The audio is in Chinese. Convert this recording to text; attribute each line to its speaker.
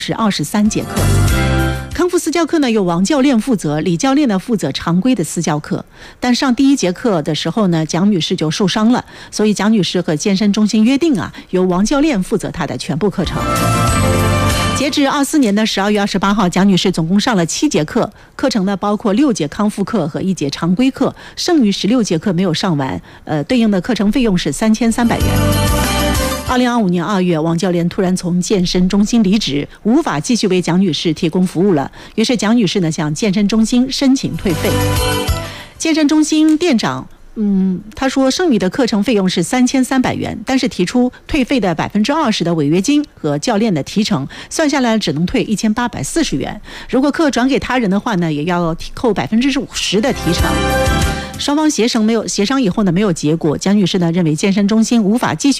Speaker 1: 是23节课。康复私教课呢，由王教练负责，李教练呢负责常规的私教课。但上第1节课的时候呢，蒋女士就受伤了，所以蒋女士和健身中心约定由王教练负责她的全部课程。截至24年的12月28号，蒋女士总共上了7节课，课程呢包括6节康复课和1节常规课，剩余16节课没有上完，对应的课程费用是3300元。2025年2月，王教练突然从健身中心离职，无法继续为蒋女士提供服务了。于是蒋女士呢向健身中心申请退费。健身中心店长他说剩余的课程费用是3300元，但是提出退费的20%的违约金和教练的提成，算下来只能退1840元。如果课转给他人的话呢，也要扣50%的提成。双方协商以后呢没有结果，蒋女士呢认为健身中心无法继续